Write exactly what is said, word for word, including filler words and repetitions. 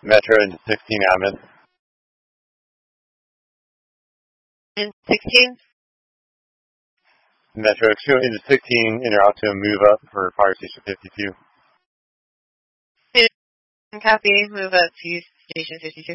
Metro into sixteen Ammon. In sixteen? Metro two into sixteen, interrupt to move up for Fire Station fifty-two. Copy, move up to Station fifty-two.